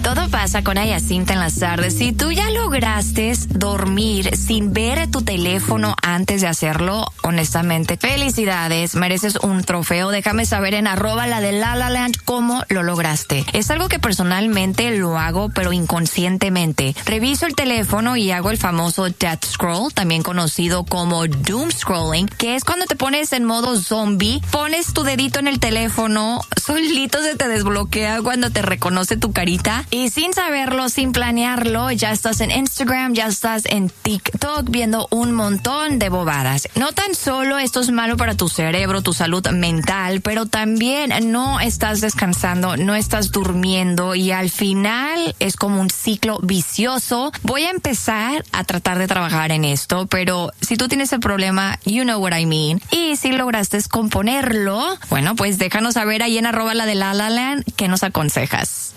Todo pasa con Ayacinta en las tardes. Si tú ya lograste dormir sin ver tu teléfono antes de hacerlo, honestamente, felicidades, mereces un trofeo. Déjame saber en @la_de_la_la_land cómo lo lograste. Es algo que personalmente lo hago, pero inconscientemente. Reviso el teléfono y hago el famoso death scroll, también conocido como doom scrolling, que es cuando te pones en modo zombie, pones tu dedito en el teléfono, solito se te desbloquea cuando te reconoce tu carita y sin saberlo, sin planearlo, ya estás en Instagram, ya estás en TikTok viendo un montón de bobadas. No tan solo esto es malo para tu cerebro, tu salud mental, pero también no estás descansando, no estás durmiendo y al final es como un ciclo vicioso. Voy a empezar a tratar de trabajar en esto, pero si tú tienes el problema, you know what I mean. Y si lograste componerlo, bueno, pues déjanos saber ahí en @la_de_la_la_land qué nos aconsejas.